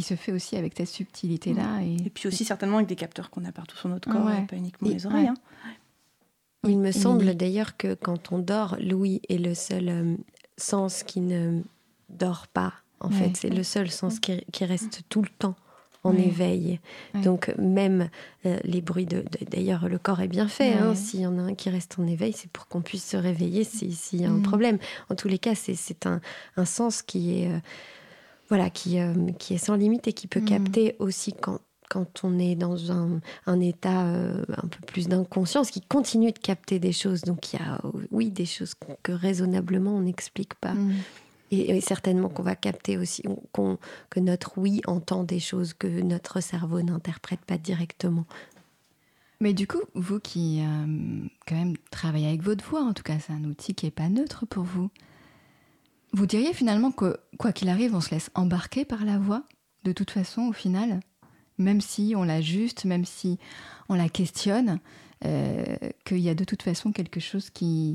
qui se fait aussi avec cette subtilité-là. Et puis aussi certainement avec des capteurs qu'on a partout sur notre corps, et pas uniquement les oreilles. Hein. Il me semble d'ailleurs que quand on dort, l'ouïe est le seul sens qui ne dort pas. En fait, c'est le seul sens qui reste tout le temps en éveil. Donc même les bruits d'ailleurs, le corps est bien fait. Hein, s'il y en a un qui reste en éveil, c'est pour qu'on puisse se réveiller s'il y a un problème. En tous les cas, c'est un sens qui est, qui est sans limite et qui peut capter aussi quand on est dans un état un peu plus d'inconscience, qui continue de capter des choses. Donc il y a, des choses que raisonnablement on n'explique pas. Et certainement qu'on va capter aussi, que notre entend des choses que notre cerveau n'interprète pas directement. Mais du coup, vous qui quand même travaillez avec votre voix, en tout cas c'est un outil qui n'est pas neutre pour vous, vous diriez finalement que quoi qu'il arrive, on se laisse embarquer par la voix, de toute façon au final, même si on l'ajuste, même si on la questionne, qu'il y a de toute façon quelque chose qui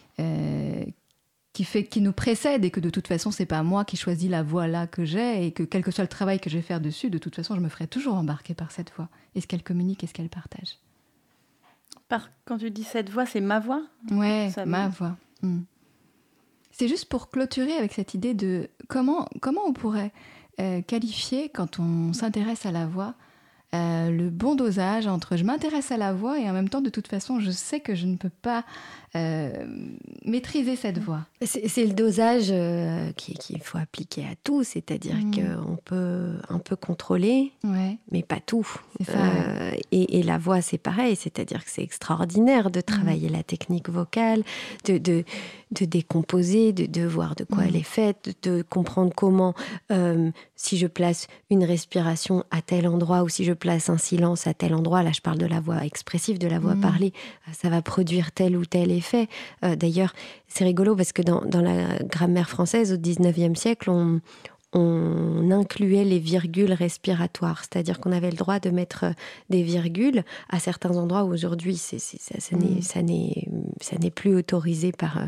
nous précède et que de toute façon c'est pas moi qui choisis la voix là que j'ai et que quel que soit le travail que je vais faire dessus, de toute façon je me ferai toujours embarquer par cette voix. Est-ce qu'elle communique, est-ce qu'elle partage? Quand tu dis cette voix, c'est ma voix? Ouais, ma voix. C'est juste pour clôturer avec cette idée de comment on pourrait qualifier, quand on s'intéresse à la voix, le bon dosage entre je m'intéresse à la voix et en même temps de toute façon je sais que je ne peux pas maîtriser cette voix. C'est le dosage qu'il faut appliquer à tout, c'est-à-dire qu'on peut un peu contrôler, mais pas tout. C'est ça, et la voix, c'est pareil, c'est-à-dire que c'est extraordinaire de travailler la technique vocale, de décomposer, de voir de quoi elle est faite, de comprendre comment, si je place une respiration à tel endroit ou si je place un silence à tel endroit, là je parle de la voix expressive, de la voix parlée, ça va produire tel ou tel effet. D'ailleurs, c'est rigolo parce que dans la grammaire française, au XIXe siècle, on incluait les virgules respiratoires, c'est-à-dire qu'on avait le droit de mettre des virgules à certains endroits où aujourd'hui ça n'est plus autorisé par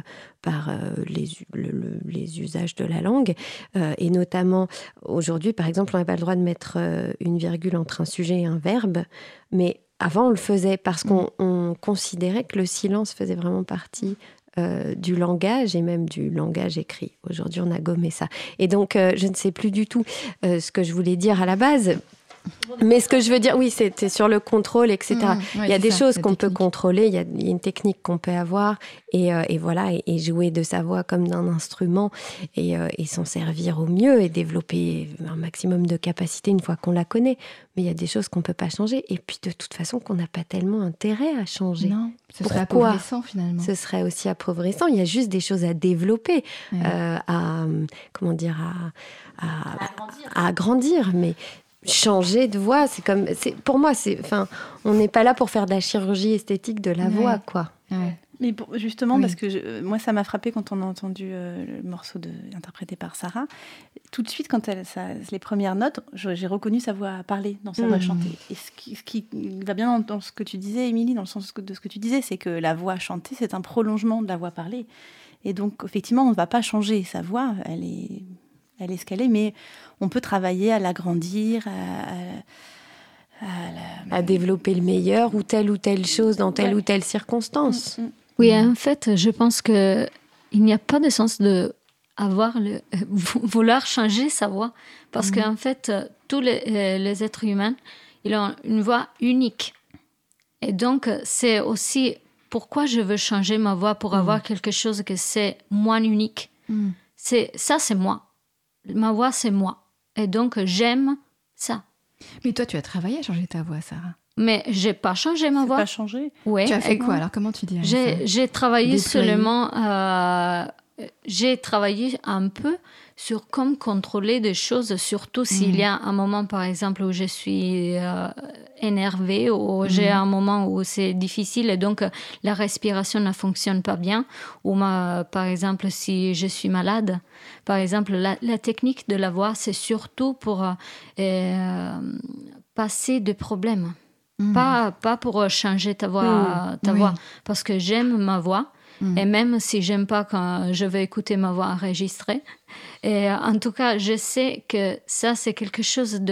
les usages de la langue, et notamment aujourd'hui, par exemple, on n'a pas le droit de mettre une virgule entre un sujet et un verbe, mais avant on le faisait parce qu'on considérait que le silence faisait vraiment partie du langage et même du langage écrit. Aujourd'hui, on a gommé ça. Et donc, je ne sais plus du tout ce que je voulais dire à la base. Mais ce que je veux dire, oui, c'était sur le contrôle, etc. Il y a des choses qu'on peut contrôler, il y a une technique qu'on peut avoir, et voilà, et jouer de sa voix comme d'un instrument, et s'en servir au mieux, et développer un maximum de capacité une fois qu'on la connaît. Mais il y a des choses qu'on ne peut pas changer, et puis de toute façon qu'on n'a pas tellement intérêt à changer. Non, ce serait appauvrissant finalement. Ce serait aussi appauvrissant. Il y a juste des choses à développer, à agrandir, mais changer de voix, pour moi, on n'est pas là pour faire de la chirurgie esthétique de la voix, quoi. Ouais. Mais justement, parce que moi, ça m'a frappé quand on a entendu le morceau interprété par Sarah. Tout de suite, quand les premières notes, j'ai reconnu sa voix parler dans sa voix chantée. Et ce qui va bien dans ce que tu disais, Émilie, dans le sens de ce que tu disais, c'est que la voix chantée, c'est un prolongement de la voix parlée. Et donc, effectivement, on ne va pas changer sa voix, elle est ce qu'elle est, mais on peut travailler à l'agrandir, à développer le meilleur ou telle chose dans telle ou telle circonstance. Oui, en fait, je pense qu'il n'y a pas de sens de vouloir changer sa voix, parce qu'en fait, tous les êtres humains, ils ont une voix unique. Et donc, c'est aussi pourquoi je veux changer ma voix pour avoir quelque chose que c'est moins unique. C'est moi. Ma voix, c'est moi. Et donc, j'aime ça. Mais toi, tu as travaillé à changer ta voix, Sarah. Mais je n'ai pas changé ma voix. Pas changé. Ouais. Tu as fait quoi alors? Comment tu dis? J'ai travaillé seulement... j'ai travaillé un peu sur comment contrôler des choses, surtout s'il y a un moment, par exemple, où je suis énervée, ou j'ai un moment où c'est difficile et donc la respiration ne fonctionne pas bien, ou par exemple, si je suis malade. Par exemple, la technique de la voix, c'est surtout pour passer des problèmes. Pas pour changer ta voix, parce que j'aime ma voix. Et même si j'aime pas quand je vais écouter ma voix enregistrée, et en tout cas, je sais que ça, c'est quelque chose de